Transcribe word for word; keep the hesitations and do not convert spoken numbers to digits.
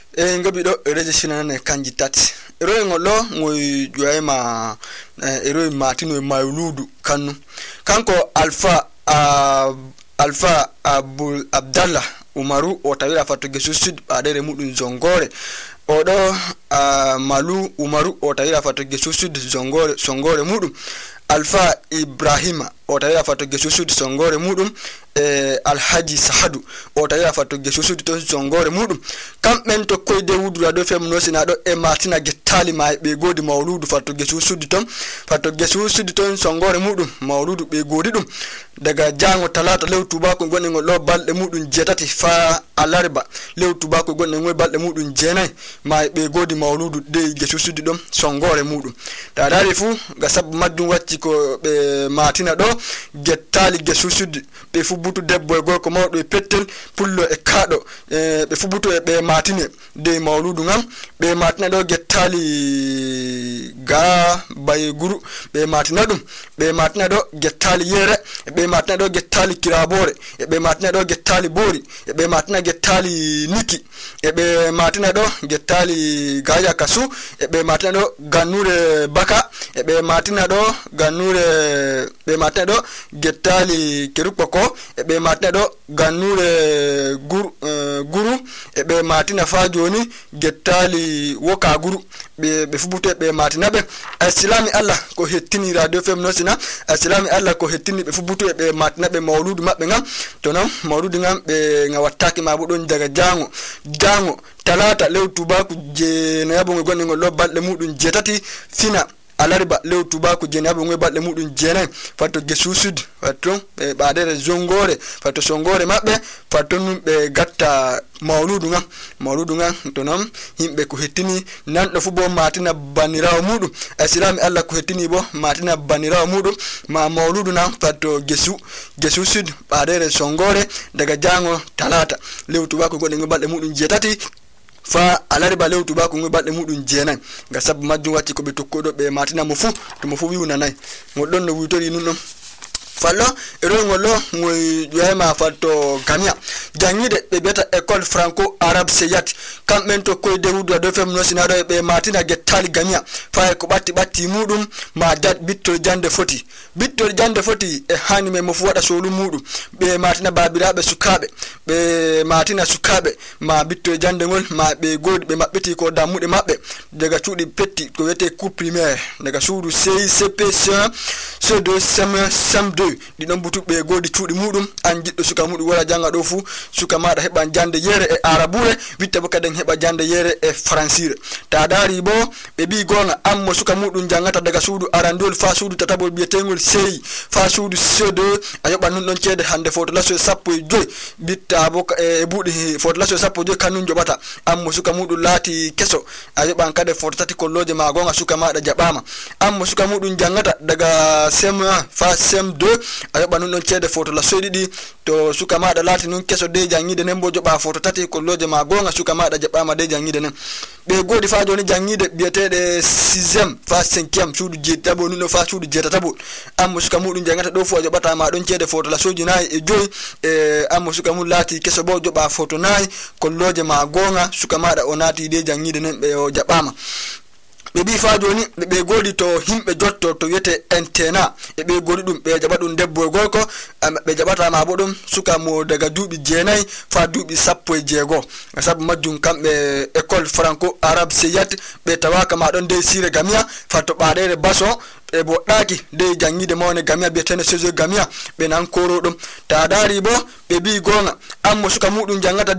e ngabi do reje sinana kanji tati ero ngolo ngoy joyma ero matino mauludu kanu kanko alfa uh, alfa abul abdallah umaru o tawira fatu gesu sud adere mudun zongore odo uh, malu umaru o tawira fatu gesu sud zongore songore mudum alfa ibrahima o tawira fatu gesu sud songore mudum e alhaji sahadu o tawira fatu gesu sud to songore mudum kamben to koyde wudu do fem no sina do e martina getali ma be godi mawludu fatu gesu sud tom fatu gesu sud ton songore mudum mawludu be godi dum daga jango talata lew tubako gonne ngol lo balde mudum jetati fa alarba lew tubako gonne ngol balde mudum jenay ma be godi mawludu de gesu sud dum songore mudum da dari fu ga sab maddum wacci ko be martina do getali gesu sud be fu butu debbo e gorko mawdo e pettel pullo e kaado e be fu butu e be martine de mawludu ngam be martina do getali ga bay guru be martina dum be martina do getali yere be martina do getali kirabore e be martina do getali bori e be martina getali niki e be martina do getali gaya kasu e be martina do ganure baka e be martina do ganure be martina do getali kerupoko e be martina do ganure guru uh, guru e be martina fa joni getali woka guru be be fubute be martina be islami allah ko hettini radio fm no sina islami allah ko hettini be fubutu be martina be mawludu mabbe ngam to non mawludu ngam be ngawattaki ma budon daga jango jango talata lew tubaku je na yabo gonne ngol lo balde mudun jetati fina alarba lew tubaku je na yabo ngol balde mudun jenay fatto gesu sud fatto be badere zongore fatto songore mabbe fatto num be gatta mawludu ngam mawludu ngam to non himbe ko hettini nan do fu bo matina banirawo mudum islami allah ko hettini bo matina banirawo mudum ma mawludu nan fatto gesu gesu sud badere songore daga jango talata lew tubaku gonne ngol balde mudun jetati fa alariba lew tubako ngoy balde mudun jeenay ga sab majjum watti ko be tokkodo be matina mo fu to mo fu wiuna nay mo don no witori nunno fallo ero ngolo ngoy joyma fatto gamia jangide be beta école franco arabe seyat kamben to koy de wudo do fem no sinado be matina getali gamia fa ko batti batti mudum ma dad bitto jande foti bitto jande foti e hani me mo fu wada solu mudum be matina babirabe sukabe be matina sukabe ma bitto jande ngol ma be godi be mabbeti ko damude mabbe daga cuudi petti ko wete coup primaire daga suudu C I C P C un C deux C M un C M deux di don butu be godi cuudi mudum an jiddo suka mudum wala janga do fu suka mada heba jande yere e arabure witta baka den heba jande yere e francire ta dari bo be bi gonga ammo suka mudum jangata daga suudu arandol fa suudu tatabol bietengol C fa suudu C deux ayoba non don cede hande foto laso sappo e joy bitta boka e budi foto laso sappo joy kanun jobata ammo suka mudum lati keso ayoba kade foto tati kolloje ma gonga suka mada jabama ammo suka mudum jangata daga C M un fa C M deux ayoba non don cede foto laso didi to suka mada lati nun keso de jangide nembo joba foto tati kolloje ma gonga suka mada jabama de jangide nem be godi fa joni jangide bietede sixième fa cinquième suudu jetabo nuno fa suudu jetatabo ammo suka mudum jangata do fo jobata ma don cede foto laso jinayi e joy e ammo suka mudum lati keso bo joba foto nayi kolloje ma gonga suka mada onati de jangide nem be o jabama be bi fa joni be godi to himbe jotto to yete antena e be godi dum be jaba dum debbo gorko be jabata ma bodum suka mo daga duubi jeenay fa duubi sappo e jeego sabu majjum kambe école franco arabe seyat be tawaka ma don de sire gamia fa to baadere baso e bo daki de jangide mawne gamia be tene sejo gamia be nan koro dum ta dari bo be bi gonga ammo suka mudum jangata